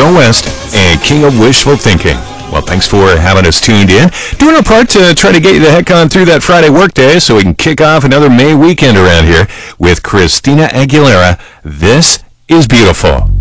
Joe West and King of Wishful Thinking. Well, thanks for having us tuned in. Doing our part to try to get you the heck on through that Friday workday so we can kick off another May weekend around here with Christina Aguilera. This is Beautiful.